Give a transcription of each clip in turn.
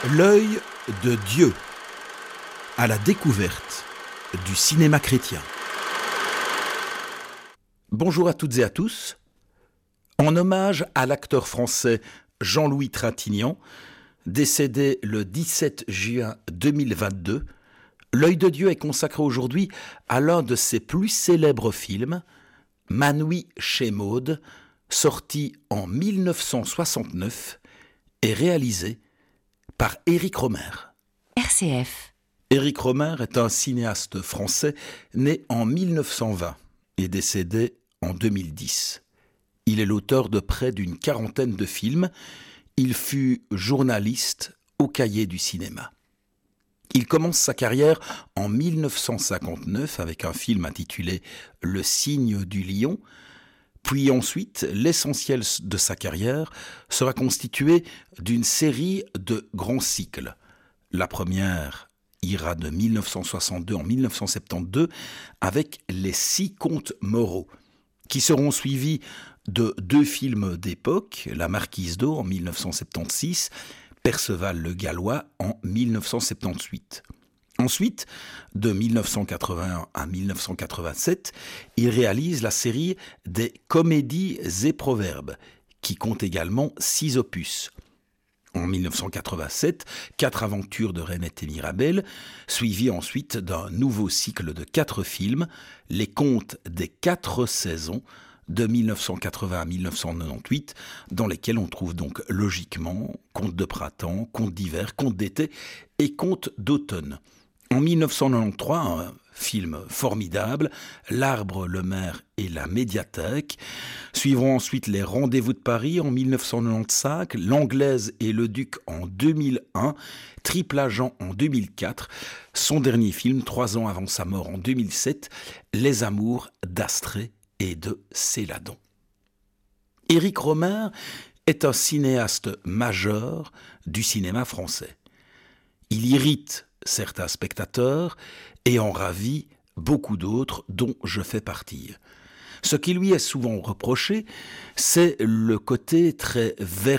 L'œil de Dieu à la découverte du cinéma chrétien. Bonjour à toutes et à tous. En hommage à l'acteur français Jean-Louis Trintignant, décédé le 17 juin 2022, L'œil de Dieu est consacré aujourd'hui à l'un de ses plus célèbres films, Manoui chez Maud, sorti en 1969 et réalisé par Éric Rohmer. RCF. Éric Rohmer est un cinéaste français né en 1920 et décédé en 2010. Il est l'auteur de près d'une quarantaine de films. Il fut journaliste au Cahier du cinéma. Il commence sa carrière en 1959 avec un film intitulé Le signe du lion. Puis ensuite, l'essentiel de sa carrière sera constitué d'une série de grands cycles. La première ira de 1962 en 1972 avec Les 6 contes moraux, qui seront suivis de 2 films d'époque, La Marquise d'O en 1976, Perceval le Gallois en 1978. Ensuite, de 1981 à 1987, il réalise la série des Comédies et Proverbes, qui compte également 6 opus. En 1987, 4 aventures de Reinette et Mirabel, suivies ensuite d'un nouveau cycle de 4 films, Les Contes des 4 saisons, de 1980 à 1998, dans lesquels on trouve donc logiquement Contes de printemps, Contes d'hiver, Contes d'été et Contes d'automne. En 1993, un film formidable, L'Arbre, le Maire et la Médiathèque. Suivront ensuite Les Rendez-vous de Paris en 1995, L'Anglaise et le Duc en 2001, Triple Agent en 2004, son dernier film, 3 ans avant sa mort en 2007, Les Amours d'Astrée et de Céladon. Éric Rohmer est un cinéaste majeur du cinéma français. Il irrite certains spectateurs et en ravit beaucoup d'autres dont je fais partie. Ce qui lui est souvent reproché, c'est le côté très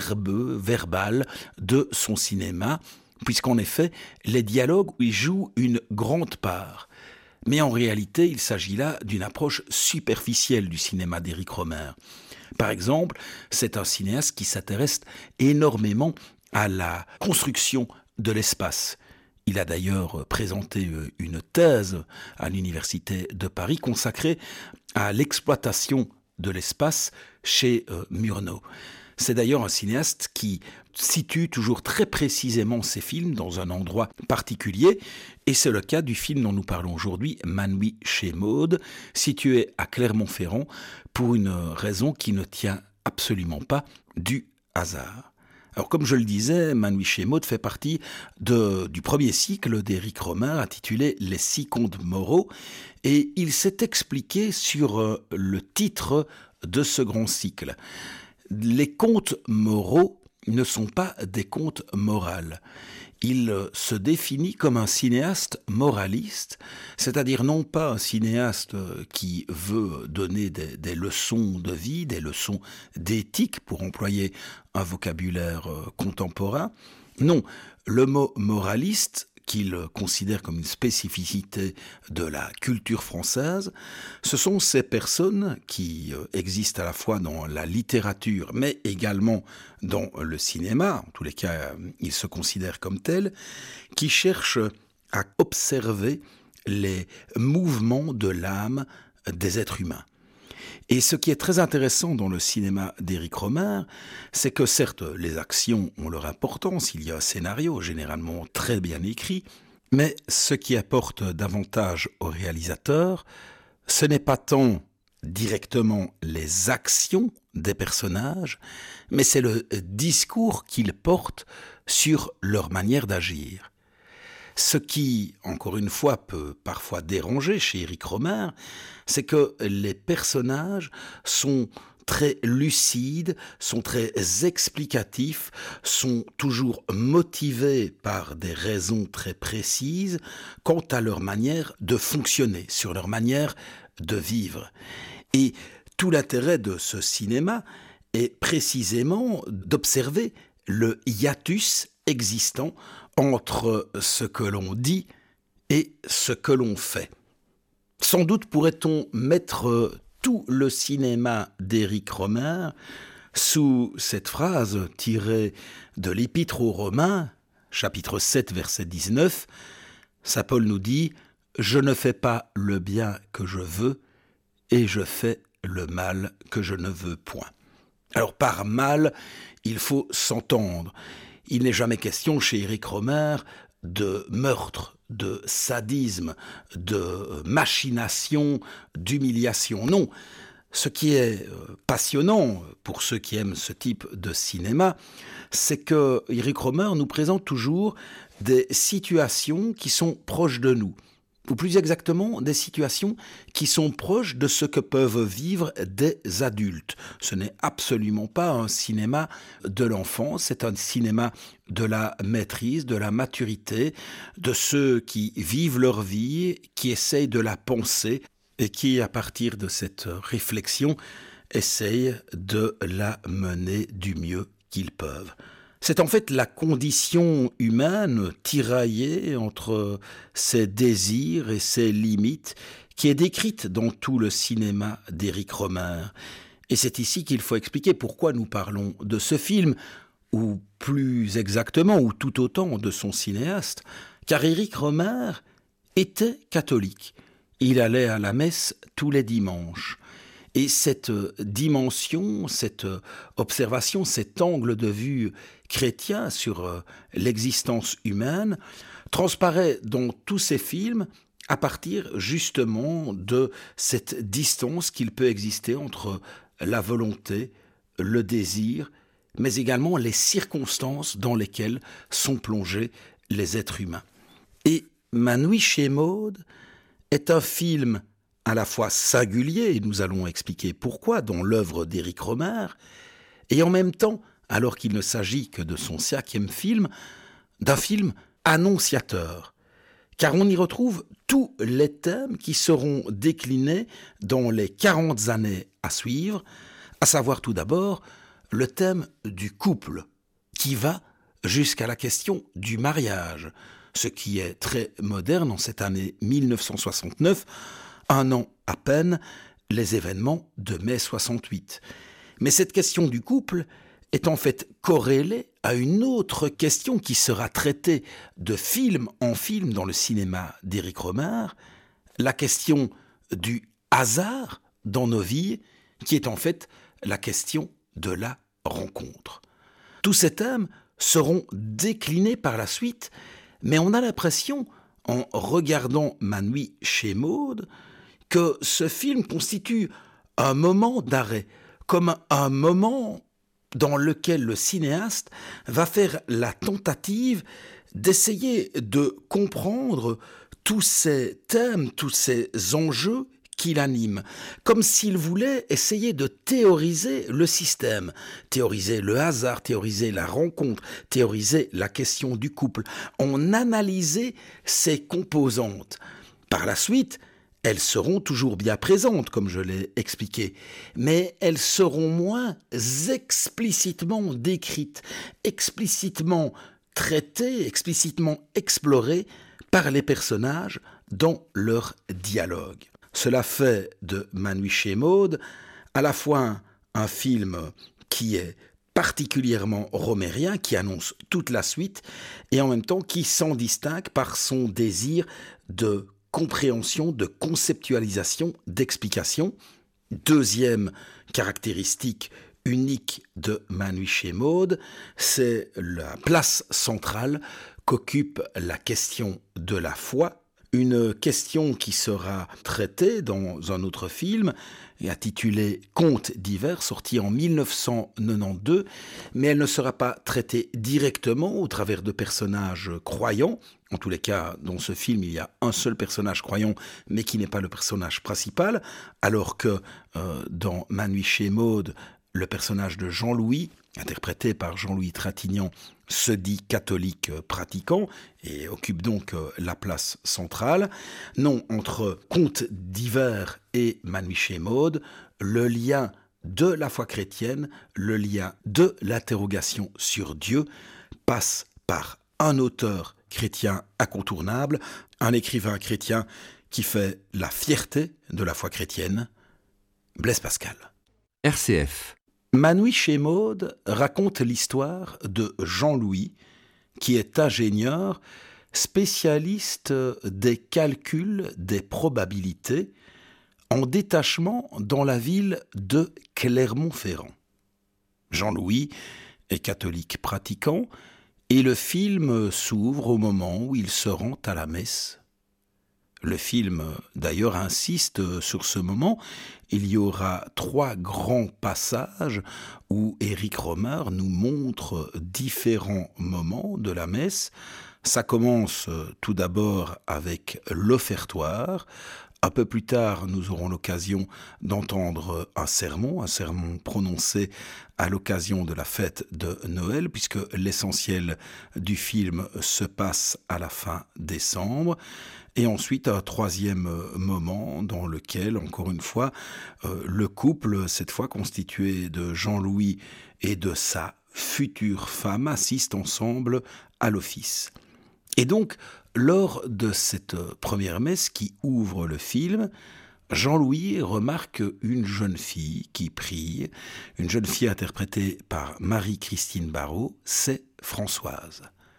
verbal de son cinéma, puisqu'en effet, les dialogues y jouent une grande part. Mais en réalité, il s'agit là d'une approche superficielle du cinéma d'Éric Rohmer. Par exemple, c'est un cinéaste qui s'intéresse énormément à la construction de l'espace. Il a d'ailleurs présenté une thèse à l'Université de Paris consacrée à l'exploitation de l'espace chez Murnau. C'est d'ailleurs un cinéaste qui situe toujours très précisément ses films dans un endroit particulier, et c'est le cas du film dont nous parlons aujourd'hui, Manoui chez Maud, situé à Clermont-Ferrand, pour une raison qui ne tient absolument pas du hasard. Alors comme je le disais, Manoui chez Maud fait partie du premier cycle d'Éric Rohmer intitulé Les 6 contes moraux, et il s'est expliqué sur le titre de ce grand cycle. Les contes moraux ne sont pas des contes morales. Il se définit comme un cinéaste moraliste, c'est-à-dire non pas un cinéaste qui veut donner des leçons de vie, des leçons d'éthique, pour employer un vocabulaire contemporain. Non, le mot moraliste, qu'il considère comme une spécificité de la culture française, ce sont ces personnes qui existent à la fois dans la littérature, mais également dans le cinéma, en tous les cas, ils se considèrent comme tels, qui cherchent à observer les mouvements de l'âme des êtres humains. Et ce qui est très intéressant dans le cinéma d'Éric Rohmer, c'est que certes, les actions ont leur importance, il y a un scénario généralement très bien écrit, mais ce qui apporte davantage au réalisateur, ce n'est pas tant directement les actions des personnages, mais c'est le discours qu'ils portent sur leur manière d'agir. Ce qui, encore une fois, peut parfois déranger chez Éric Rohmer, c'est que les personnages sont très lucides, sont très explicatifs, sont toujours motivés par des raisons très précises quant à leur manière de fonctionner, sur leur manière de vivre. Et tout l'intérêt de ce cinéma est précisément d'observer le hiatus existant entre ce que l'on dit et ce que l'on fait. Sans doute pourrait-on mettre tout le cinéma d'Éric Rohmer sous cette phrase tirée de l'Épître aux Romains, chapitre 7, verset 19, saint Paul nous dit « Je ne fais pas le bien que je veux, et je fais le mal que je ne veux point. » Alors par mal, il faut s'entendre. Il n'est jamais question chez Éric Rohmer de meurtre, de sadisme, de machination, d'humiliation. Non, ce qui est passionnant pour ceux qui aiment ce type de cinéma, c'est que Éric Rohmer nous présente toujours des situations qui sont proches de nous, ou plus exactement des situations qui sont proches de ce que peuvent vivre des adultes. Ce n'est absolument pas un cinéma de l'enfance, c'est un cinéma de la maîtrise, de la maturité, de ceux qui vivent leur vie, qui essayent de la penser et qui, à partir de cette réflexion, essayent de la mener du mieux qu'ils peuvent. C'est en fait la condition humaine tiraillée entre ses désirs et ses limites qui est décrite dans tout le cinéma d'Éric Rohmer. Et c'est ici qu'il faut expliquer pourquoi nous parlons de ce film, ou plus exactement, ou tout autant de son cinéaste, car Éric Rohmer était catholique. Il allait à la messe tous les dimanches. Et cette dimension, cette observation, cet angle de vue chrétien sur l'existence humaine transparaît dans tous ces films à partir justement de cette distance qu'il peut exister entre la volonté, le désir, mais également les circonstances dans lesquelles sont plongés les êtres humains. Et Ma nuit chez Maud est un film à la fois singulier, et nous allons expliquer pourquoi dans l'œuvre d'Éric Rohmer, et en même temps, alors qu'il ne s'agit que de son 5e film, d'un film annonciateur, car on y retrouve tous les thèmes qui seront déclinés dans les 40 années à suivre, à savoir tout d'abord le thème du couple, qui va jusqu'à la question du mariage, ce qui est très moderne en cette année 1969, un an à peine, les événements de mai 68. Mais cette question du couple est en fait corrélée à une autre question qui sera traitée de film en film dans le cinéma d'Éric Rohmer, la question du hasard dans nos vies, qui est en fait la question de la rencontre. Tous ces thèmes seront déclinés par la suite, mais on a l'impression, en regardant Ma nuit chez Maud, que ce film constitue un moment d'arrêt, comme un moment dans lequel le cinéaste va faire la tentative d'essayer de comprendre tous ces thèmes, tous ces enjeux qui l'animent, comme s'il voulait essayer de théoriser le système, théoriser le hasard, théoriser la rencontre, théoriser la question du couple, en analyser ses composantes. Par la suite, elles seront toujours bien présentes, comme je l'ai expliqué, mais elles seront moins explicitement décrites, explicitement traitées, explicitement explorées par les personnages dans leur dialogue. Cela fait de Ma nuit chez Maud à la fois un film qui est particulièrement romérien, qui annonce toute la suite, et en même temps qui s'en distingue par son désir de compréhension, de conceptualisation, d'explication. Deuxième caractéristique unique de Ma nuit chez Maud, c'est la place centrale qu'occupe la question de la foi, une question qui sera traitée dans un autre film intitulé Contes d'hiver, sorti en 1992, mais elle ne sera pas traitée directement au travers de personnages croyants. En tous les cas, dans ce film, il y a un seul personnage croyant, mais qui n'est pas le personnage principal, alors que dans Ma nuit chez Maud, le personnage de Jean-Louis, interprété par Jean-Louis Trintignant, se dit catholique pratiquant et occupe donc la place centrale. Non, entre Contes d'hiver et Ma nuit chez Maud, le lien de la foi chrétienne, le lien de l'interrogation sur Dieu passe par un auteur chrétien incontournable, un écrivain chrétien qui fait la fierté de la foi chrétienne, Blaise Pascal. RCF. Ma nuit chez Maud raconte l'histoire de Jean-Louis, qui est ingénieur, spécialiste des calculs des probabilités, en détachement dans la ville de Clermont-Ferrand. Jean-Louis est catholique pratiquant et le film s'ouvre au moment où il se rend à la messe. Le film, d'ailleurs, insiste sur ce moment. Il y aura 3 grands passages où Éric Rohmer nous montre différents moments de la messe. Ça commence tout d'abord avec l'offertoire. Un peu plus tard, nous aurons l'occasion d'entendre un sermon prononcé à l'occasion de la fête de Noël, puisque l'essentiel du film se passe à la fin décembre. Et ensuite, un 3e moment dans lequel, encore une fois, le couple, cette fois constitué de Jean-Louis et de sa future femme, assistent ensemble à l'office. Et donc, lors de cette première messe qui ouvre le film, Jean-Louis remarque une jeune fille qui prie, une jeune fille interprétée par Marie-Christine Barrault, c'est Françoise.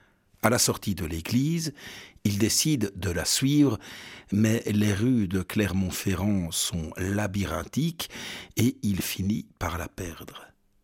À la sortie de l'église, il décide de la suivre, mais les rues de Clermont-Ferrand sont labyrinthiques et il finit par la perdre.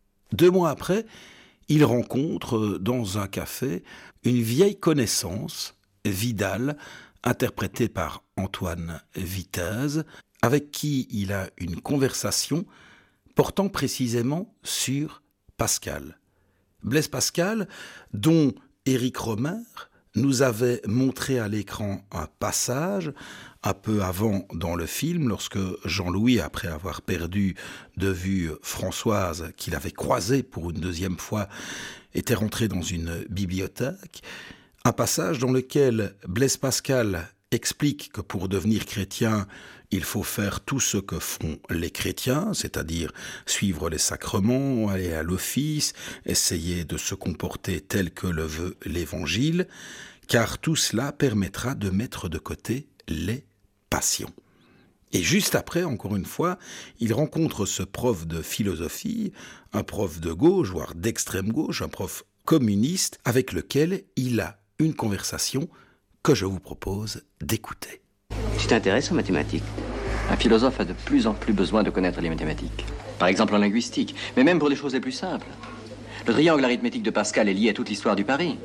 2 mois après, il rencontre dans un café une vieille connaissance, Vidal, interprétée par Antoine Vitez, avec qui il a une conversation portant précisément sur Pascal. Blaise Pascal, dont Éric Rohmer nous avait montré à l'écran un passage un peu avant dans le film, lorsque Jean-Louis, après avoir perdu de vue Françoise, qu'il avait croisée pour une 2e fois, était rentré dans une bibliothèque. Un passage dans lequel Blaise Pascal explique que pour devenir chrétien, il faut faire tout ce que font les chrétiens, c'est-à-dire suivre les sacrements, aller à l'office, essayer de se comporter tel que le veut l'Évangile, car tout cela permettra de mettre de côté les passions. Et juste après, encore une fois, il rencontre ce prof de philosophie, un prof de gauche, voire d'extrême gauche, un prof communiste, avec lequel il a une conversation que je vous propose d'écouter. Tu t'intéresses aux mathématiques? Un philosophe a de plus en plus besoin de connaître les mathématiques. Par exemple en linguistique, mais même pour les choses les plus simples. Le triangle arithmétique de Pascal est lié à toute l'histoire du pari.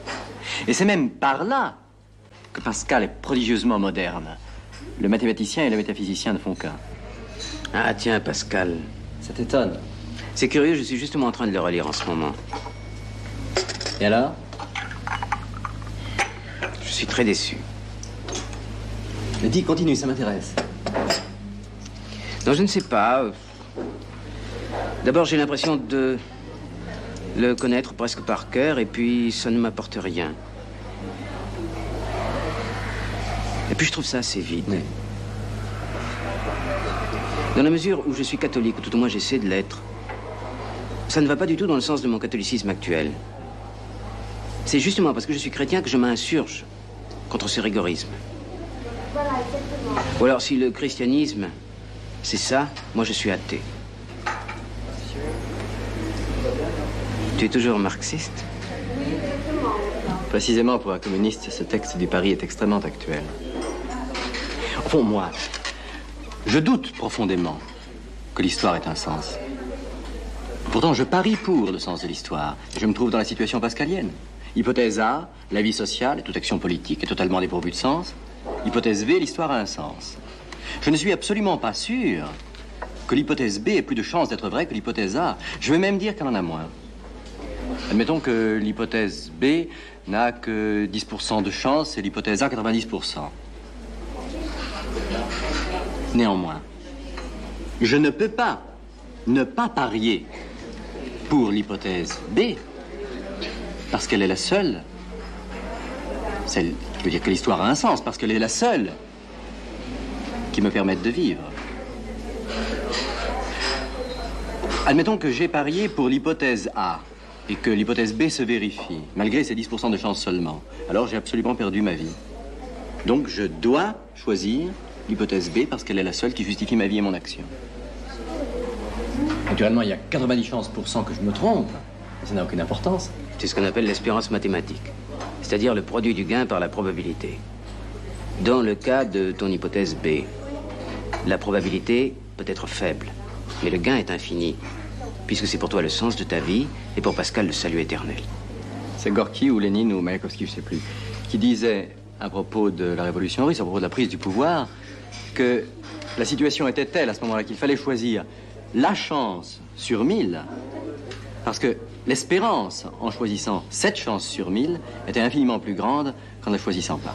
Et c'est même par là que Pascal est prodigieusement moderne. Le mathématicien et le métaphysicien ne font qu'un. Ah tiens, Pascal. Ça t'étonne? C'est curieux, je suis justement en train de le relire en ce moment. Et alors? Je suis très déçu. Mais dis, continue, ça m'intéresse. Non, je ne sais pas. D'abord, j'ai l'impression de le connaître presque par cœur, et puis ça ne m'apporte rien. Et puis je trouve ça assez vide. Oui. Dans la mesure où je suis catholique, ou tout au moins j'essaie de l'être, ça ne va pas du tout dans le sens de mon catholicisme actuel. C'est justement parce que je suis chrétien que je m'insurge contre ce rigorisme. Ou alors, si le christianisme, c'est ça, moi je suis athée. Tu es toujours marxiste? Précisément pour un communiste, ce texte du pari est extrêmement actuel. Au fond, moi, je doute profondément que l'histoire ait un sens. Pourtant, je parie pour le sens de l'histoire. Je me trouve dans la situation pascalienne. Hypothèse A, la vie sociale et toute action politique est totalement dépourvue de sens. Hypothèse B, l'histoire a un sens. Je ne suis absolument pas sûr que l'hypothèse B ait plus de chances d'être vraie que l'hypothèse A. Je vais même dire qu'elle en a moins. Admettons que l'hypothèse B n'a que 10% de chance et l'hypothèse A 90%. Néanmoins, je ne peux pas ne pas parier pour l'hypothèse B parce qu'elle est la seule. Celle qui veut dire que l'histoire a un sens parce qu'elle est la seule qui me permette de vivre. Admettons que j'ai parié pour l'hypothèse A. et que l'hypothèse B se vérifie, malgré ces 10% de chance seulement, alors j'ai absolument perdu ma vie. Donc je dois choisir l'hypothèse B parce qu'elle est la seule qui justifie ma vie et mon action. Naturellement, il y a 90 chances pour cent que je me trompe. Ça n'a aucune importance. C'est ce qu'on appelle l'espérance mathématique, c'est-à-dire le produit du gain par la probabilité. Dans le cas de ton hypothèse B, la probabilité peut être faible, mais le gain est infini, puisque c'est pour toi le sens de ta vie et pour Pascal le salut éternel. C'est Gorky ou Lénine ou Mayakovsky, je ne sais plus, qui disait à propos de la révolution russe, à propos de la prise du pouvoir, que la situation était telle à ce moment-là qu'il fallait choisir la chance sur 1000, parce que l'espérance, en choisissant cette chance sur 1000, était infiniment plus grande qu'en ne choisissant pas.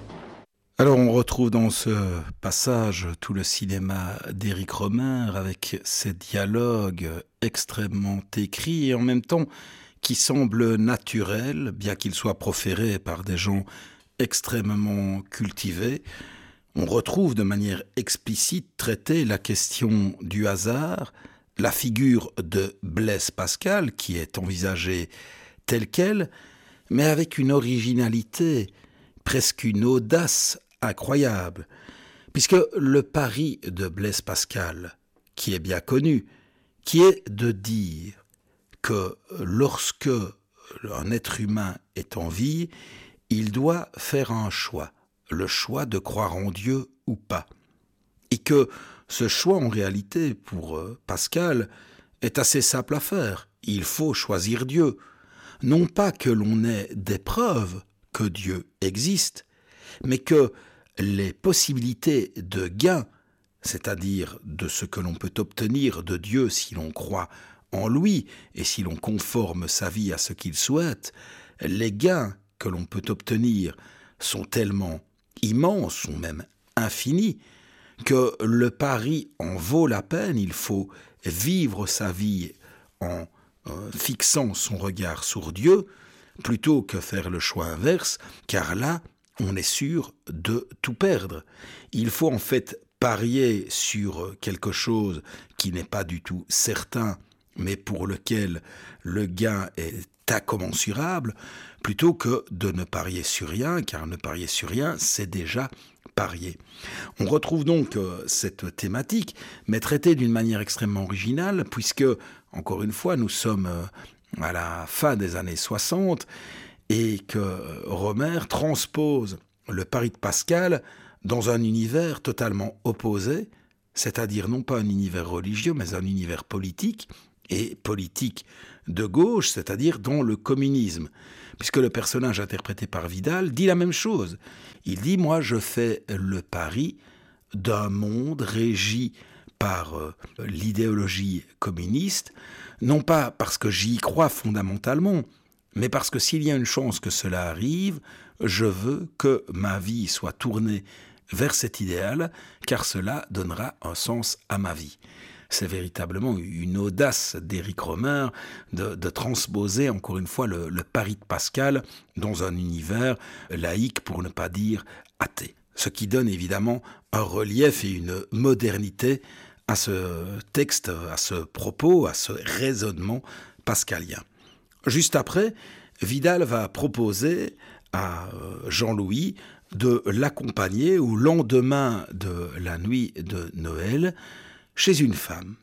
Alors on retrouve dans ce passage tout le cinéma d'Éric Rohmer avec ses dialogues extrêmement écrits et en même temps qui semblent naturels, bien qu'ils soient proférés par des gens extrêmement cultivés. On retrouve de manière explicite traitée la question du hasard, la figure de Blaise Pascal qui est envisagée telle qu'elle, mais avec une originalité, presque une audace incroyable, puisque le pari de Blaise Pascal, qui est bien connu, qui est de dire que lorsque un être humain est en vie, il doit faire un choix, le choix de croire en Dieu ou pas. Et que ce choix, en réalité, pour Pascal, est assez simple à faire. Il faut choisir Dieu. Non pas que l'on ait des preuves que Dieu existe, mais que les possibilités de gain, c'est-à-dire de ce que l'on peut obtenir de Dieu si l'on croit en lui et si l'on conforme sa vie à ce qu'il souhaite, les gains que l'on peut obtenir sont tellement immenses, sont même infinis, que le pari en vaut la peine. Il faut vivre sa vie en fixant son regard sur Dieu, plutôt que faire le choix inverse, car là, on est sûr de tout perdre. Il faut en fait parier sur quelque chose qui n'est pas du tout certain, mais pour lequel le gain est incommensurable, plutôt que de ne parier sur rien, car ne parier sur rien, c'est déjà parier. On retrouve donc cette thématique, mais traitée d'une manière extrêmement originale, puisque, encore une fois, nous sommes à la fin des années 60, et que Rohmer transpose le pari de Pascal dans un univers totalement opposé, c'est-à-dire non pas un univers religieux, mais un univers politique, et politique de gauche, c'est-à-dire dans le communisme. Puisque le personnage interprété par Vidal dit la même chose. Il dit « Moi, je fais le pari d'un monde régi par l'idéologie communiste, non pas parce que j'y crois fondamentalement, mais parce que s'il y a une chance que cela arrive, je veux que ma vie soit tournée vers cet idéal, car cela donnera un sens à ma vie. » C'est véritablement une audace d'Éric Rohmer de transposer encore une fois le pari de Pascal dans un univers laïque, pour ne pas dire athée. Ce qui donne évidemment un relief et une modernité à ce texte, à ce propos, à ce raisonnement pascalien. Juste après, Vidal va proposer à Jean-Louis de l'accompagner au lendemain de la nuit de Noël chez une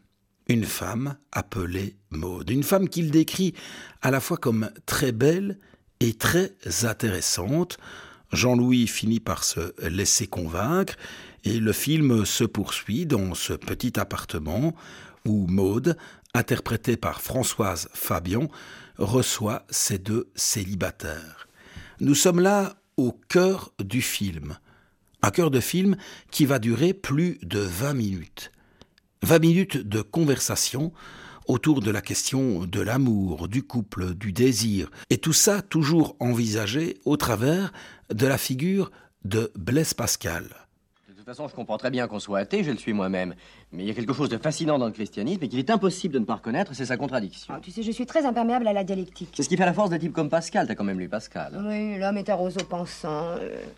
femme appelée Maude, une femme qu'il décrit à la fois comme très belle et très intéressante. Jean-Louis finit par se laisser convaincre et le film se poursuit dans ce petit appartement où Maude, interprétée par Françoise Fabian, reçoit ces deux célibataires. Nous sommes là au cœur du film, un cœur de film qui va durer plus de 20 minutes. 20 minutes de conversation autour de la question de l'amour, du couple, du désir, et tout ça toujours envisagé au travers de la figure de Blaise Pascal. De toute façon, je comprends très bien qu'on soit athée, je le suis moi-même. Mais il y a quelque chose de fascinant dans le christianisme et qu'il est impossible de ne pas reconnaître, c'est sa contradiction. Oh, tu sais, je suis très imperméable à la dialectique. C'est ce qui fait la force de types comme Pascal, t'as quand même lu Pascal. Oui, l'homme est un roseau pensant.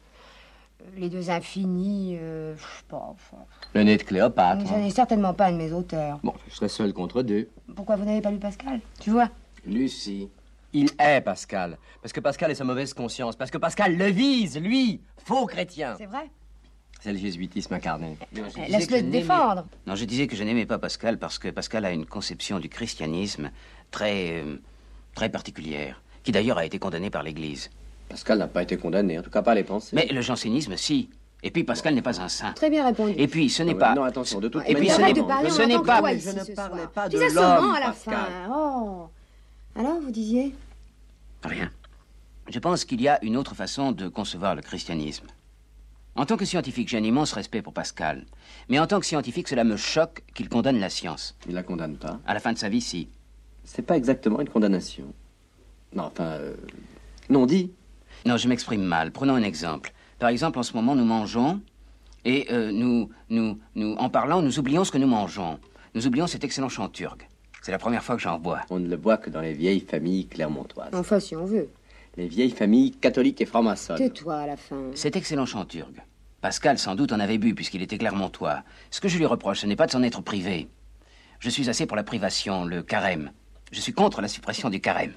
Les deux infinis, je sais pas. Le nez de Cléopâtre. Ça n'est certainement pas un de mes auteurs. Bon, je serais seul contre deux. Pourquoi vous n'avez pas lu Pascal? Tu vois? Lucie. Il est Pascal. Parce que Pascal est sa mauvaise conscience. Parce que Pascal le vise, lui, faux chrétien. C'est vrai. C'est le jésuitisme incarné. Laisse-le te défendre. Non, je disais que je n'aimais pas Pascal parce que Pascal a une conception du christianisme très particulière, qui d'ailleurs a été condamnée par l'Église. Pascal n'a pas été condamné, en tout cas pas les pensées. Mais le jansénisme, si. Et puis Pascal n'est pas un saint. Très bien répondu. Et puis ce n'est pas... Non, attention, de toute Et puis manière... ce arrête n'est de parler ce en n'est tant que pas... toi mais ici je ne ce parlais soir. pas de Disais l'homme, seulement à la Pascal. fin. Oh. Alors, vous disiez? Rien. Je pense qu'il y a une autre façon de concevoir le christianisme. En tant que scientifique, j'ai un immense respect pour Pascal. Mais en tant que scientifique, cela me choque qu'il condamne la science. Il la condamne pas. À la fin de sa vie, si. C'est pas exactement une condamnation. Non, enfin... Non, dit. Non, je m'exprime mal. Prenons un exemple. Par exemple, en ce moment, nous mangeons et en parlant, nous oublions ce que nous mangeons. Nous oublions cet excellent chant turc. C'est la première fois que j'en bois. On ne le boit que dans les vieilles familles clermontoises. Enfin, si on veut. Les vieilles familles catholiques et francs-maçonnes. Tais-toi à la fin. Cet excellent chant turc. Pascal, sans doute, en avait bu, puisqu'il était clermontois. Ce que je lui reproche, ce n'est pas de s'en être privé. Je suis assez pour la privation, le carême. Je suis contre la suppression du carême.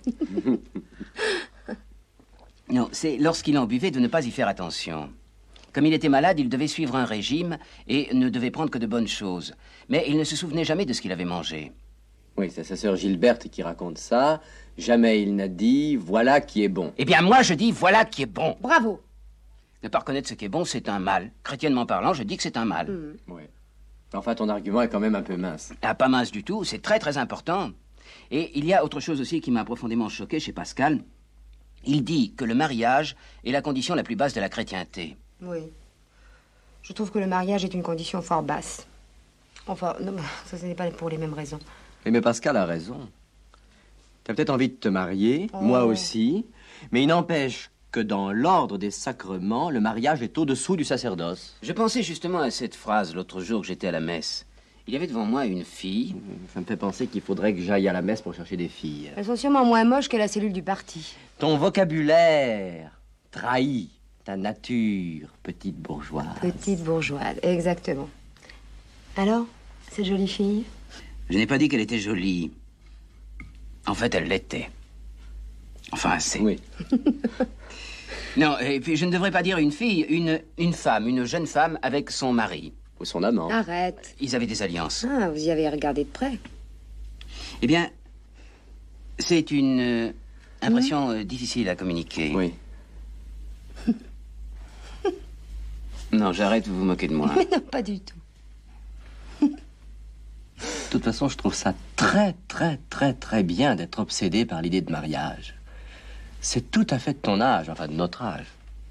Non, c'est lorsqu'il en buvait de ne pas y faire attention. Comme il était malade, il devait suivre un régime et ne devait prendre que de bonnes choses. Mais il ne se souvenait jamais de ce qu'il avait mangé. Oui, c'est sa sœur Gilberte qui raconte ça. Jamais il n'a dit « voilà qui est bon Eh bien, moi, je dis voilà qui est bon. Bravo. Ne pas reconnaître ce qui est bon, c'est un mal. Chrétiennement parlant, je dis que c'est un mal. Oui. Enfin, ton argument est quand même un peu mince. Ah, pas mince du tout, c'est très très important. Et il y a autre chose aussi qui m'a profondément choqué chez Pascal. Il dit que le mariage est la condition la plus basse de la chrétienté. Oui. Je trouve que le mariage est une condition fort basse. Enfin, non, ça, ce n'est pas pour les mêmes raisons. Mais Pascal a raison. T'as peut-être envie de te marier, moi aussi, mais il n'empêche que dans l'ordre des sacrements, le mariage est au-dessous du sacerdoce. Je pensais justement à cette phrase l'autre jour que j'étais à la messe. Il y avait devant moi une fille. Ça me fait penser qu'il faudrait que j'aille à la messe pour chercher des filles. Elles sont sûrement moins moches que la cellule du parti. Ton vocabulaire trahit ta nature, petite bourgeoise. Petite bourgeoise, exactement. Alors, cette jolie fille? Je n'ai pas dit qu'elle était jolie. En fait, elle l'était. Enfin, assez. Oui. Non, et puis je ne devrais pas dire une fille, une femme, une jeune femme avec son mari. Ou son amant. Arrête. Ils avaient des alliances. Ah, vous y avez regardé de près. Eh bien, c'est une impression difficile à communiquer. Oui. Non, j'arrête, vous vous moquez de moi. Mais non, pas du tout. De toute façon, je trouve ça très, très, très, très bien d'être obsédé par l'idée de mariage. C'est tout à fait de ton âge, enfin de notre âge.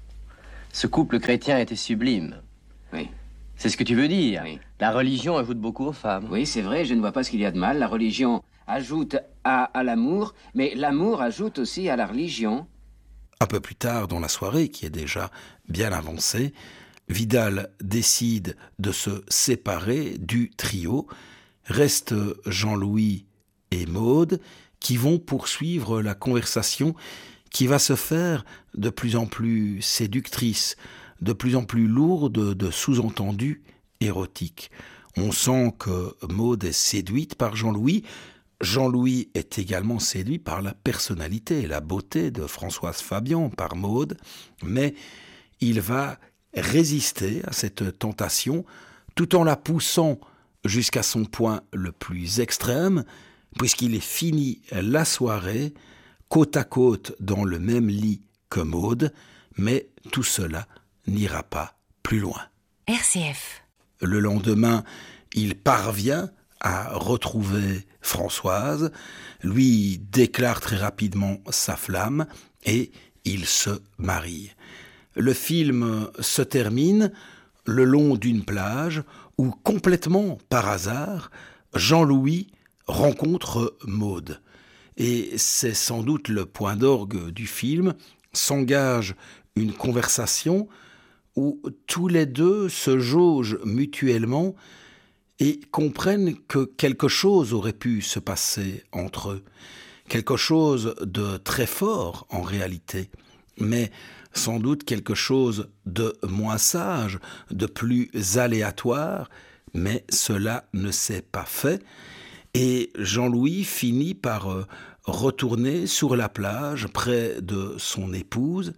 Ce couple chrétien était sublime. Oui. C'est ce que tu veux dire. Oui. La religion ajoute beaucoup aux femmes. Oui, c'est vrai, je ne vois pas ce qu'il y a de mal. La religion ajoute à l'amour, mais l'amour ajoute aussi à la religion. Un peu plus tard dans la soirée, qui est déjà bien avancée, Vidal décide de se séparer du trio. Restent Jean-Louis et Maude qui vont poursuivre la conversation qui va se faire de plus en plus séductrice, de plus en plus lourde de sous-entendus érotiques. On sent que Maude est séduite par Jean-Louis. Jean-Louis est également séduit par la personnalité et la beauté de Françoise Fabian, par Maude, mais il va résister à cette tentation tout en la poussant jusqu'à son point le plus extrême, puisqu'il est fini la soirée, côte à côte dans le même lit que Maude, mais tout cela n'ira pas plus loin. RCF. Le lendemain, il parvient à retrouver Françoise, lui déclare très rapidement sa flamme et ils se marient. Le film se termine le long d'une plage où, complètement par hasard, Jean-Louis rencontre Maude. Et c'est sans doute le point d'orgue du film. S'engage une conversation où tous les deux se jaugent mutuellement et comprennent que quelque chose aurait pu se passer entre eux. Quelque chose de très fort en réalité, mais sans doute quelque chose de moins sage, de plus aléatoire, mais cela ne s'est pas fait. Et Jean-Louis finit par retourner sur la plage près de son épouse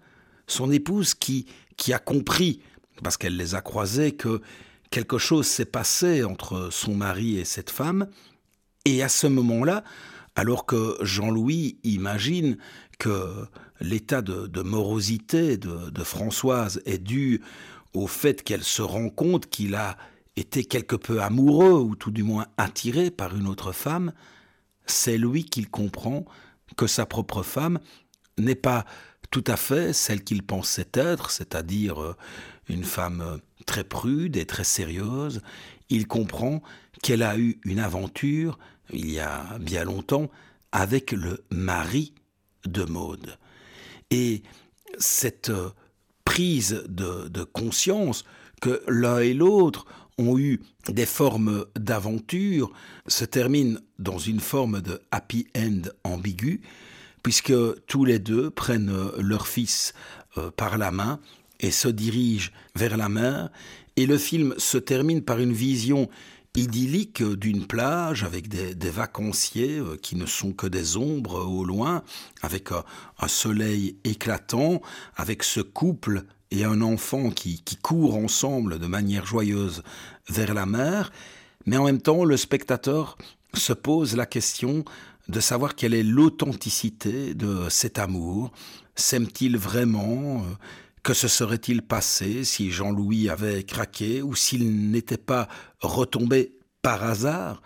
qui a compris, parce qu'elle les a croisés, que quelque chose s'est passé entre son mari et cette femme. Et à ce moment-là, alors que Jean-Louis imagine que l'état de morosité de Françoise est dû au fait qu'elle se rend compte qu'il a été quelque peu amoureux, ou tout du moins attiré par une autre femme, c'est lui qu'il comprend que sa propre femme n'est pas tout à fait celle qu'il pensait être, c'est-à-dire une femme très prude et très sérieuse. Il comprend qu'elle a eu une aventure, il y a bien longtemps, avec le mari de Maude. Et cette prise de conscience que l'un et l'autre ont eu des formes d'aventure se termine dans une forme de happy end ambigu, puisque tous les deux prennent leur fils par la main et se dirigent vers la mer. Et le film se termine par une vision idyllique d'une plage avec des vacanciers qui ne sont que des ombres au loin, avec un soleil éclatant, avec ce couple et un enfant qui courent ensemble de manière joyeuse vers la mer. Mais en même temps, le spectateur se pose la question de savoir quelle est l'authenticité de cet amour. S'aime-t-il vraiment ? Que se serait-il passé si Jean-Louis avait craqué, ou s'il n'était pas retombé par hasard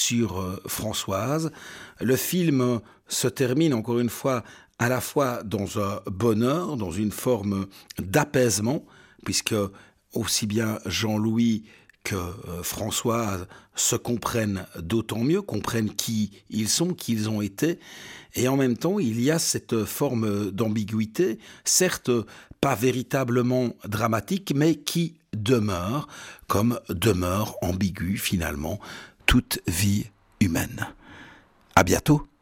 sur Françoise ? Le film se termine encore une fois à la fois dans un bonheur, dans une forme d'apaisement, puisque aussi bien Jean-Louis que Françoise se comprennent d'autant mieux, comprennent qui ils sont, qui ils ont été. Et en même temps, il y a cette forme d'ambiguïté, certes pas véritablement dramatique, mais qui demeure, comme demeure ambiguë finalement toute vie humaine. À bientôt.